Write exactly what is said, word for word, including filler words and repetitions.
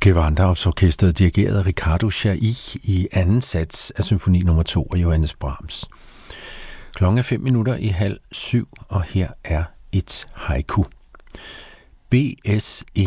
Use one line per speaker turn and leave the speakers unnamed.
Gewandhausorkestret dirigeret af Ricardo Chailly i anden sats af symfoni nummer to af Johannes Brahms. Klokken er fem minutter i halv syv, og her er et haiku. B S